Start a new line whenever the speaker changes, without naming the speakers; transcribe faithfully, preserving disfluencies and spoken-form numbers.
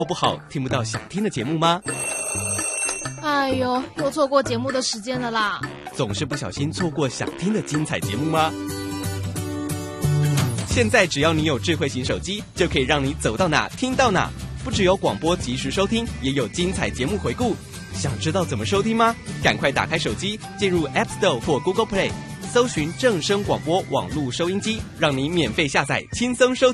不好，听不到想听的节目吗？
哎呦，又错过节目的时间了啦！
总是不小心错过想听的精彩节目吗？现在只要你有智慧型手机，就可以让你走到哪听到哪。不只有广播及时收听，也有精彩节目回顾。想知道怎么收听吗？赶快打开手机，进入 App Store 或 Google Play， 搜寻正声广播网络收音机，让你免费下载，轻松收听。